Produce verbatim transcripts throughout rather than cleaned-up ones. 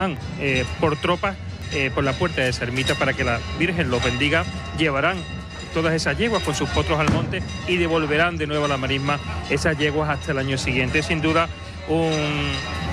eh, por tropas eh, por la puerta de esa ermita para que la Virgen los bendiga. Llevarán todas esas yeguas con sus potros al monte y devolverán de nuevo a la marisma esas yeguas hasta el año siguiente. Sin duda un,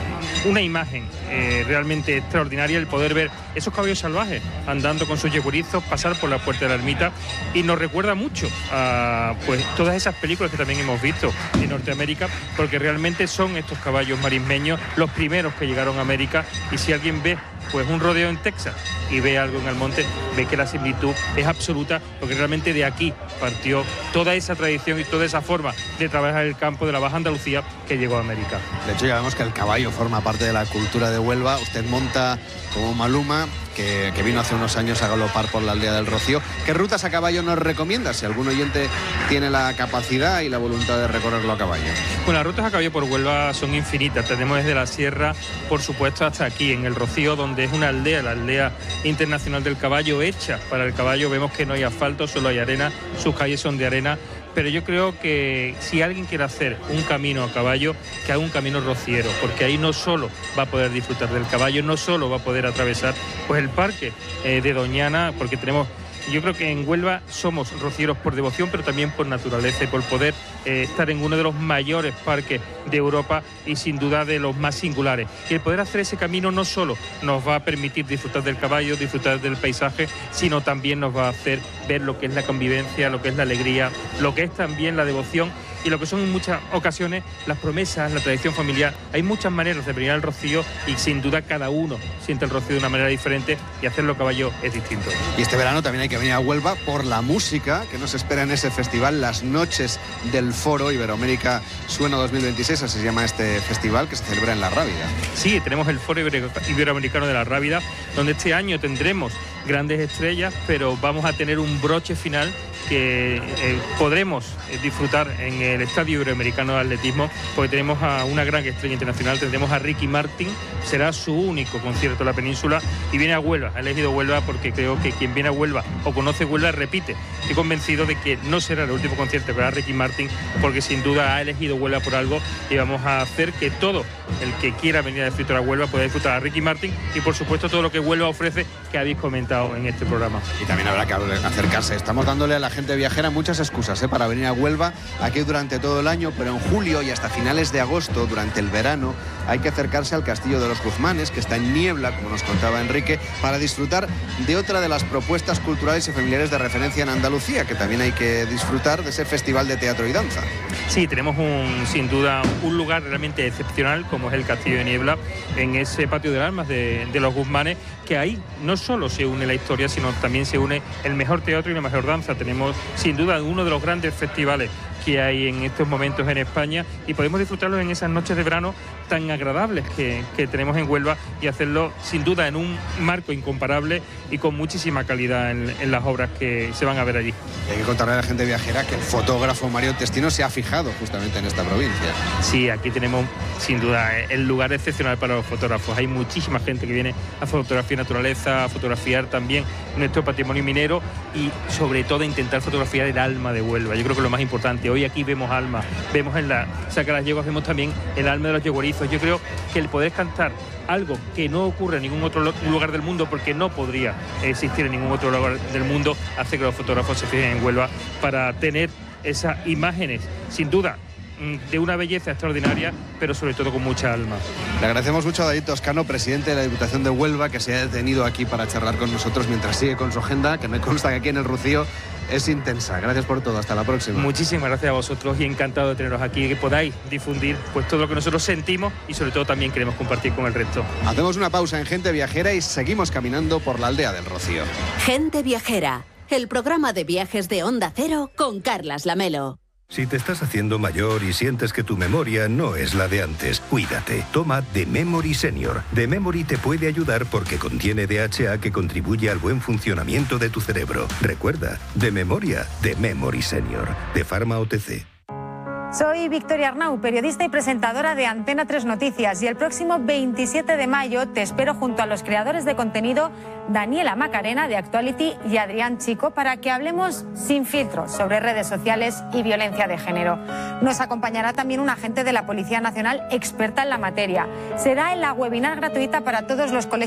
una imagen eh, realmente extraordinaria el poder ver esos caballos salvajes andando con sus yegurizos, pasar por la puerta de la ermita, y nos recuerda mucho a pues todas esas películas que también hemos visto en Norteamérica, porque realmente son estos caballos marismeños los primeros que llegaron a América. Y si alguien ve pues un rodeo en Texas y ve algo en Almonte, ve que la similitud es absoluta, porque realmente de aquí partió toda esa tradición y toda esa forma de trabajar el campo de la Baja Andalucía que llegó a América. De hecho, ya vemos que el caballo forma parte de la cultura de Huelva. Usted monta como Maluma, que, que vino hace unos años a galopar por la aldea del Rocío. ¿Qué rutas a caballo nos recomienda, si algún oyente tiene la capacidad y la voluntad de recorrerlo a caballo? Bueno, las rutas a caballo por Huelva son infinitas. Tenemos desde la sierra, por supuesto, hasta aquí, en el Rocío, donde es una aldea, la aldea internacional del caballo, hecha para el caballo. Vemos que no hay asfalto, solo hay arena, sus calles son de arena. Pero yo creo que si alguien quiere hacer un camino a caballo, que haga un camino rociero, porque ahí no solo va a poder disfrutar del caballo, no solo va a poder atravesar pues el parque eh, de Doñana, porque tenemos... Yo creo que en Huelva somos rocieros por devoción, pero también por naturaleza y por poder eh, estar en uno de los mayores parques de Europa y sin duda de los más singulares. Y el poder hacer ese camino no solo nos va a permitir disfrutar del caballo, disfrutar del paisaje, sino también nos va a hacer ver lo que es la convivencia, lo que es la alegría, lo que es también la devoción y lo que son en muchas ocasiones las promesas, la tradición familiar. Hay muchas maneras de venir al Rocío y sin duda cada uno siente el Rocío de una manera diferente y hacerlo a caballo es distinto. Y este verano también hay que venir a Huelva por la música que nos espera en ese festival, las Noches del Foro Iberoamérica Suena dos mil veintiséis, así se llama este festival que se celebra en La Rábida. Sí, tenemos el Foro Iberoamericano de La Rábida, donde este año tendremos grandes estrellas, pero vamos a tener un broche final que eh, podremos eh, disfrutar en el Estadio Iberoamericano de Atletismo, porque tenemos a una gran estrella internacional, tendremos a Ricky Martin, será su único concierto en la península y viene a Huelva, ha elegido Huelva porque creo que quien viene a Huelva o conoce Huelva repite. Estoy convencido de que no será el último concierto que hará Ricky Martin, porque sin duda ha elegido Huelva por algo y vamos a hacer que todo el que quiera venir a disfrutar a Huelva pueda disfrutar a Ricky Martin y por supuesto todo lo que Huelva ofrece, que habéis comentado en este programa. Y también habrá que acercarse, estamos dándole a la gente viajera muchas excusas ¿eh? para venir a Huelva aquí durante todo el año, pero en julio y hasta finales de agosto, durante el verano, hay que acercarse al Castillo de los Guzmanes, que está en Niebla, como nos contaba Enrique, para disfrutar de otra de las propuestas culturales y familiares de referencia en Andalucía, que también hay que disfrutar de ese festival de teatro y danza. Sí, tenemos un, sin duda un lugar realmente excepcional, como es el Castillo de Niebla, en ese patio de armas de, de los Guzmanes, que ahí no solo se une la historia, sino también se une el mejor teatro y la mejor danza. Tenemos sin duda uno de los grandes festivales que hay en estos momentos en España y podemos disfrutarlo en esas noches de verano tan agradables que, que tenemos en Huelva y hacerlo sin duda en un marco incomparable y con muchísima calidad en, en las obras que se van a ver allí. Y hay que contarle a la gente viajera que el fotógrafo Mario Testino se ha fijado justamente en esta provincia. Sí, aquí tenemos sin duda el lugar excepcional para los fotógrafos. Hay muchísima gente que viene a fotografiar naturaleza, a fotografiar también nuestro patrimonio minero y sobre todo a intentar fotografiar el alma de Huelva. Yo creo que lo más importante, hoy aquí vemos alma, vemos en la Saca las Yeguas, vemos también el alma de los yeguarizos. Yo creo que el poder cantar algo que no ocurre en ningún otro lugar del mundo, porque no podría existir en ningún otro lugar del mundo, hace que los fotógrafos se fijen en Huelva para tener esas imágenes, sin duda, de una belleza extraordinaria, pero sobre todo con mucha alma. Le agradecemos mucho a David Toscano, presidente de la Diputación de Huelva, que se ha detenido aquí para charlar con nosotros mientras sigue con su agenda, que me consta que aquí en el Rocío es intensa. Gracias por todo, hasta la próxima. Muchísimas gracias a vosotros y encantado de teneros aquí, que podáis difundir pues todo lo que nosotros sentimos y sobre todo también queremos compartir con el resto. Hacemos una pausa en Gente Viajera y seguimos caminando por la aldea del Rocío. Gente Viajera, el programa de viajes de Onda Cero con Carlas Lamelo. Si te estás haciendo mayor y sientes que tu memoria no es la de antes, cuídate. Toma The Memory Senior. The Memory te puede ayudar porque contiene D H A que contribuye al buen funcionamiento de tu cerebro. Recuerda, de memoria, The Memory Senior. De Pharma O T C. Soy Victoria Arnau, periodista y presentadora de Antena tres Noticias, y el próximo veintisiete de mayo te espero junto a los creadores de contenido Daniela Macarena de Actuality y Adrián Chico para que hablemos sin filtros sobre redes sociales y violencia de género. Nos acompañará también un agente de la Policía Nacional experta en la materia. Será en la webinar gratuita para todos los colegios